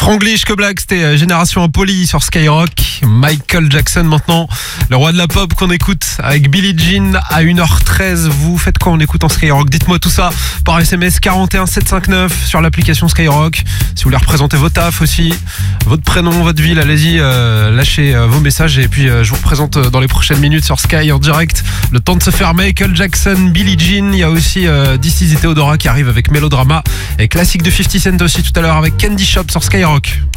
Franglish que Black, c'était Génération Impoli sur Skyrock. Michael Jackson maintenant, le roi de la pop qu'on écoute avec Billie Jean à 1h13. Vous faites quoi en écoutant Skyrock? Dites-moi tout ça par SMS 41 759 sur l'application Skyrock. Si vous voulez représenter vos tafs aussi, votre prénom, votre ville, allez-y, lâchez vos messages et puis je vous représente dans les prochaines minutes sur Sky en direct. Le temps de se faire Michael Jackson, Billie Jean. Il y a aussi This Is It Theodora qui arrive avec Mélodrama et classique de 50 Cent aussi tout à l'heure avec Candy Shop sur Skyrock.